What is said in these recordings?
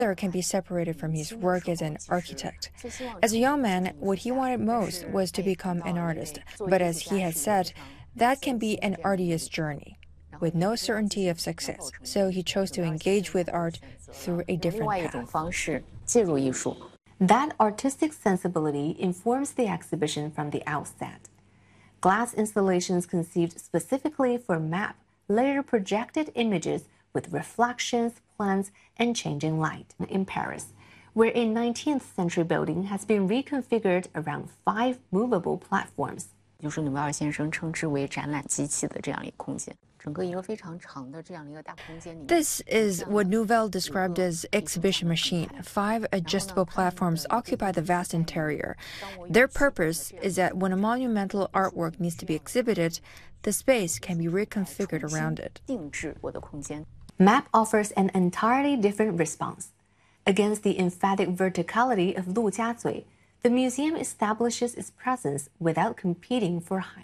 can be separated from his work as an architect. As a young man, what he wanted most was to become an artist. But as he had said, that can be an arduous journey with no certainty of success. So he chose to engage with art through a different path. That artistic sensibility informs the exhibition from the outset. Glass installations conceived specifically for MAP later projected images with reflections, plants, and changing light in Paris, where a 19th century building has been reconfigured around 5 movable platforms. This is what Nouvel described as exhibition machine. 5 adjustable platforms occupy the vast interior. Their purpose is that when a monumental artwork needs to be exhibited, the space can be reconfigured around it. MAP offers an entirely different response. Against the emphatic verticality of Lujiazui, the museum establishes its presence without competing for height.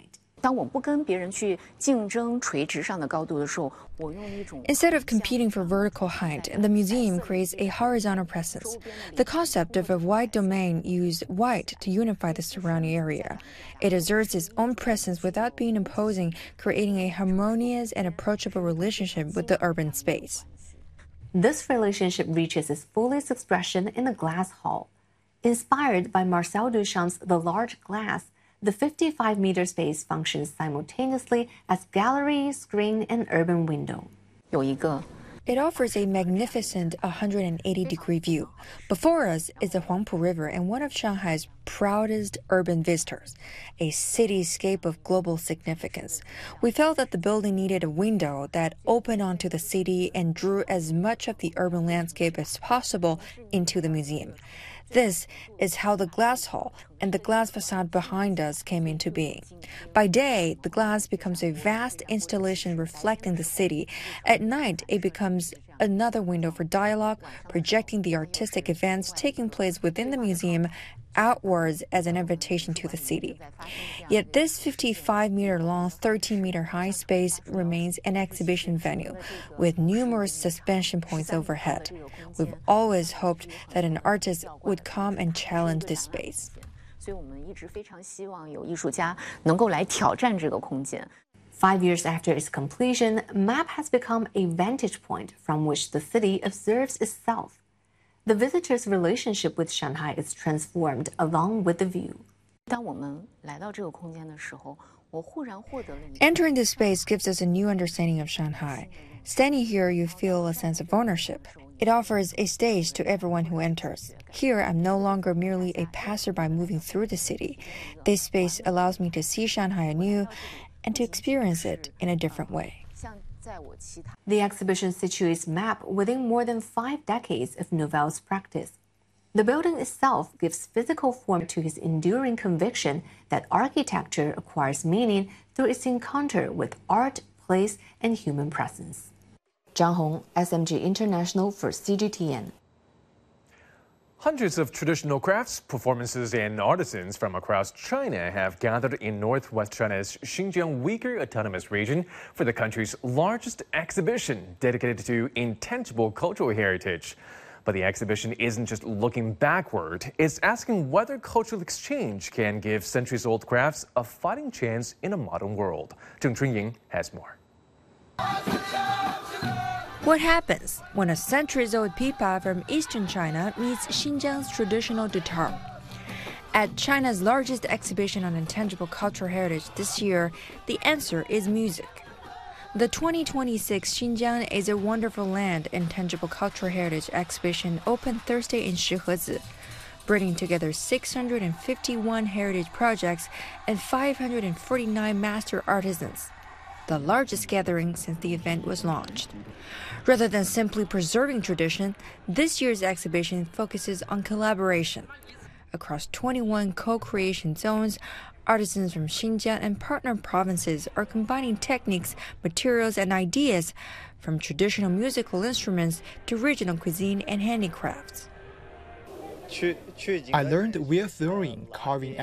Instead of competing for vertical height, the museum creates a horizontal presence. The concept of a wide domain uses white to unify the surrounding area. It asserts its own presence without being imposing, creating a harmonious and approachable relationship with the urban space. This relationship reaches its fullest expression in the glass hall. Inspired by Marcel Duchamp's The Large Glass, the 55-meter space functions simultaneously as gallery, screen, and urban window. It offers a magnificent 180-degree view. Before us is the Huangpu River and one of Shanghai's proudest urban visitors, a cityscape of global significance. We felt that the building needed a window that opened onto the city and drew as much of the urban landscape as possible into the museum. This is how the glass hall and the glass facade behind us came into being. By day, the glass becomes a vast installation reflecting the city. At night, it becomes another window for dialogue, projecting the artistic events taking place within the museum outwards as an invitation to the city. Yet this 55-meter-long, 13-meter-high space remains an exhibition venue with numerous suspension points overhead. We've always hoped that an artist would come and challenge this space. 5 years after its completion, MAP has become a vantage point from which the city observes itself. The visitor's relationship with Shanghai is transformed along with the view. Entering this space gives us a new understanding of Shanghai. Standing here, you feel a sense of ownership. It offers a stage to everyone who enters. Here, I'm no longer merely a passerby moving through the city. This space allows me to see Shanghai anew and to experience it in a different way. The exhibition situates MAP within more than 5 decades of Nouvel's practice. The building itself gives physical form to his enduring conviction that architecture acquires meaning through its encounter with art, place, and human presence. Zhang Hong, SMG International for CGTN. Hundreds of traditional crafts, performances, and artisans from across China have gathered in northwest China's Xinjiang Uyghur Autonomous Region for the country's largest exhibition dedicated to intangible cultural heritage. But the exhibition isn't just looking backward, it's asking whether cultural exchange can give centuries-old crafts a fighting chance in a modern world. Zheng Chunying has more. What happens when a centuries-old pipa from eastern China meets Xinjiang's traditional dutar? At China's largest exhibition on intangible cultural heritage this year, the answer is music. The 2026 Xinjiang is a Wonderful Land Intangible Cultural Heritage exhibition opened Thursday in Shihezi, bringing together 651 heritage projects and 549 master artisans, the largest gathering since the event was launched. Rather than simply preserving tradition, this year's exhibition focuses on collaboration. Across 21 co-creation zones, artisans from Xinjiang and partner provinces are combining techniques, materials, and ideas from traditional musical instruments to regional cuisine and handicrafts. I learned wheel throwing, carving,